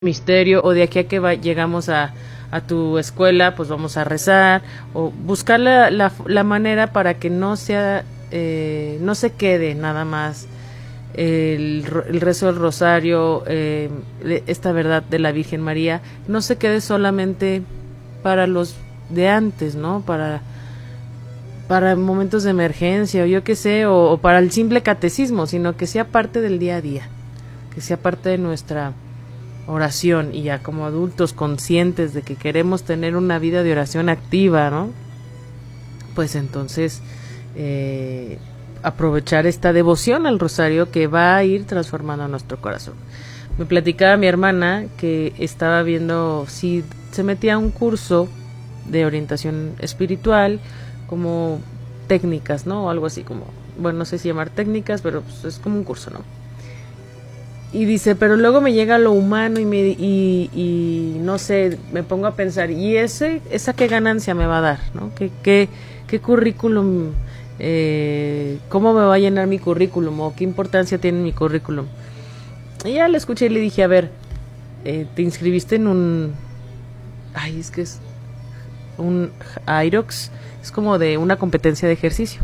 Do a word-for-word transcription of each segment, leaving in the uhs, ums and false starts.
misterio, o de aquí a que va, llegamos a, a tu escuela, pues vamos a rezar, o buscar la, la, la manera para que no sea, eh, no se quede nada más el, el rezo del rosario, eh, esta verdad de la Virgen María, no se quede solamente para los de antes, ¿no? Para, para momentos de emergencia, o yo qué sé, o, o para el simple catecismo, sino que sea parte del día a día, que sea parte de nuestra oración, y ya como adultos conscientes de que queremos tener una vida de oración activa, ¿no? Pues entonces eh, aprovechar esta devoción al rosario que va a ir transformando nuestro corazón. Me platicaba mi hermana que estaba viendo si se metía a un curso de orientación espiritual, como técnicas, ¿no? O algo así como, bueno, no sé si llamar técnicas, pero pues es como un curso, ¿no? Y dice, pero luego me llega lo humano y, me, y, y no sé, me pongo a pensar, ¿y ese esa qué ganancia me va a dar? ¿No? ¿Qué, qué, qué currículum, eh, cómo me va a llenar mi currículum, o qué importancia tiene mi currículum? Y ya le escuché y le dije, a ver, eh, te inscribiste en un, ay, es que es un Irox, es como de una competencia de ejercicio.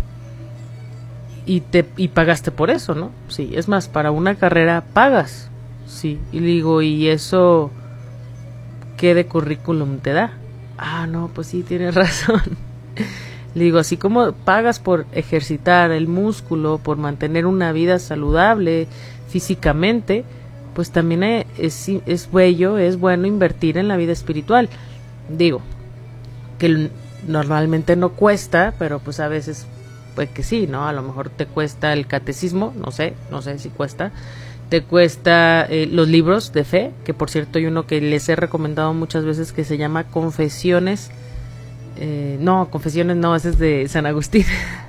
Y te y pagaste por eso, ¿no? Sí, es más, para una carrera pagas, sí. Y le digo, ¿y eso qué de currículum te da? Ah, no, pues sí, tienes razón. Le digo, así como pagas por ejercitar el músculo, por mantener una vida saludable físicamente, pues también es, es bello, es bueno invertir en la vida espiritual. Digo, que normalmente no cuesta, pero pues a veces pues que sí, ¿no? A lo mejor te cuesta el catecismo, no sé, no sé si cuesta, te cuesta eh, los libros de fe, que por cierto hay uno que les he recomendado muchas veces que se llama Confesiones, eh, no, Confesiones no, ese es de San Agustín,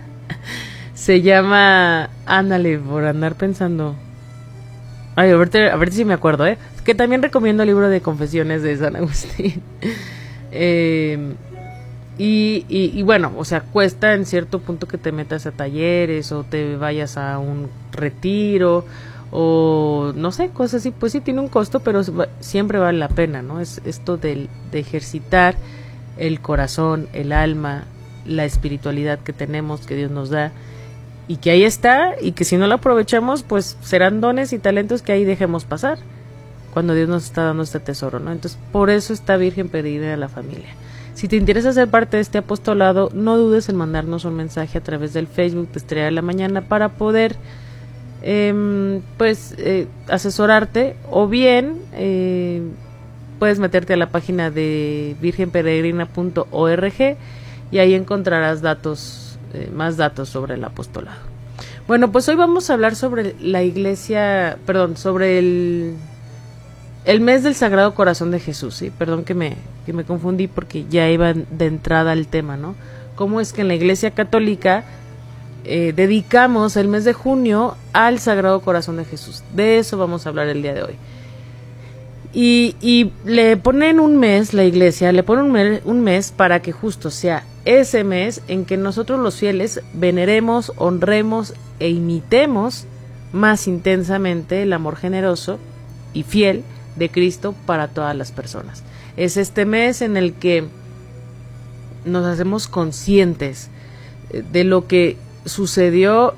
se llama, ándale, por andar pensando, ay, a ver, a ver si me acuerdo, ¿eh? Que también recomiendo el libro de Confesiones de San Agustín, eh... Y, y, y bueno, o sea, cuesta en cierto punto que te metas a talleres o te vayas a un retiro o no sé, cosas así, pues sí tiene un costo, pero siempre vale la pena, ¿no? Es esto de, de ejercitar el corazón, el alma, la espiritualidad que tenemos, que Dios nos da, y que ahí está, y que si no lo aprovechamos, pues serán dones y talentos que ahí dejemos pasar, cuando Dios nos está dando este tesoro, ¿no? Entonces, por eso está Virgen Peregrina de la Familia. Si te interesa ser parte de este apostolado, no dudes en mandarnos un mensaje a través del Facebook de Estrella de la Mañana para poder eh, pues eh, asesorarte, o bien eh, puedes meterte a la página de virgen peregrina punto org y ahí encontrarás datos, eh, más datos sobre el apostolado. Bueno, pues hoy vamos a hablar sobre la iglesia, perdón, sobre el... El mes del Sagrado Corazón de Jesús, sí, perdón que me, que me confundí porque ya iba de entrada al tema, ¿no? Cómo es que en la Iglesia Católica eh, dedicamos el mes de junio al Sagrado Corazón de Jesús. De eso vamos a hablar el día de hoy. Y, y le ponen un mes, la Iglesia, le pone un mes, un mes para que justo sea ese mes en que nosotros los fieles veneremos, honremos e imitemos más intensamente el amor generoso y fiel de Cristo para todas las personas. Es este mes en el que nos hacemos conscientes de lo que sucedió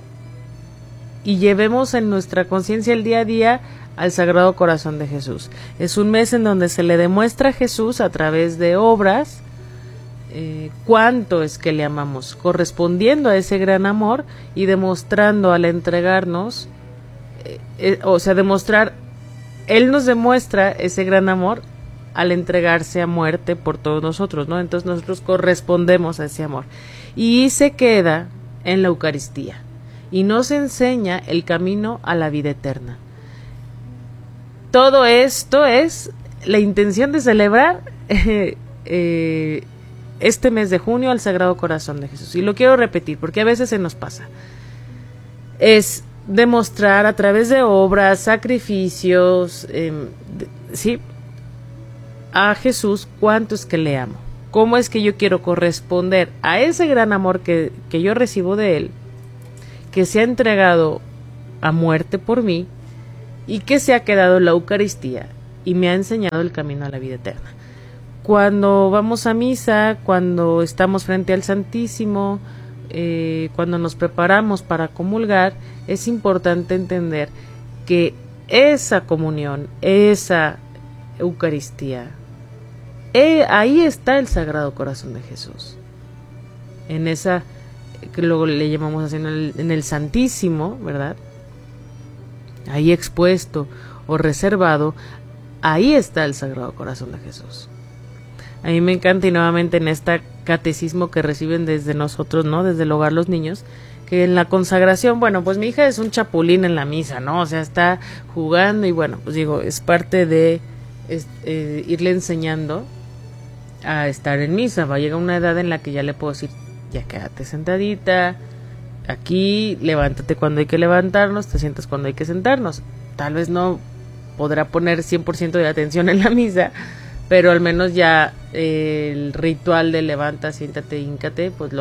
y llevemos en nuestra conciencia el día a día al Sagrado Corazón de Jesús. Es un mes en donde se le demuestra a Jesús a través de obras eh, cuánto es que le amamos, correspondiendo a ese gran amor y demostrando al entregarnos, eh, eh, o sea, demostrar Él nos demuestra ese gran amor al entregarse a muerte por todos nosotros, ¿no? Entonces nosotros correspondemos a ese amor. Y se queda en la Eucaristía. Y nos enseña el camino a la vida eterna. Todo esto es la intención de celebrar eh, eh, este mes de junio al Sagrado Corazón de Jesús. Y lo quiero repetir porque a veces se nos pasa. Es demostrar a través de obras, sacrificios, eh, sí, a Jesús cuánto es que le amo, cómo es que yo quiero corresponder a ese gran amor que, que yo recibo de Él, que se ha entregado a muerte por mí y que se ha quedado en la Eucaristía y me ha enseñado el camino a la vida eterna. Cuando vamos a misa, cuando estamos frente al Santísimo, eh, cuando nos preparamos para comulgar, es importante entender que esa comunión, esa Eucaristía, eh, ahí está el Sagrado Corazón de Jesús. En esa, que luego le llamamos así, en el, en el Santísimo, ¿verdad? Ahí expuesto o reservado, ahí está el Sagrado Corazón de Jesús. A mí me encanta, y nuevamente en este catecismo que reciben desde nosotros, ¿no? Desde el hogar los niños, que en la consagración, bueno, pues mi hija es un chapulín en la misa, ¿no? O sea, está jugando y bueno, pues digo, es parte de es, eh, irle enseñando a estar en misa. Va a llegar una edad en la que ya le puedo decir, ya quédate sentadita, aquí, levántate cuando hay que levantarnos, te sientas cuando hay que sentarnos. Tal vez no podrá poner cien por ciento de atención en la misa, pero al menos ya eh, el ritual de levanta, siéntate, híncate, pues lo